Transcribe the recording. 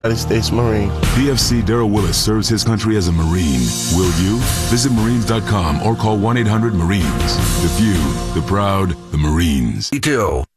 United States Marine. PFC Darrell Willis serves his country as a Marine. Will you? Visit Marines.com or call 1-800-MARINES. The few, the proud, the Marines. Detail.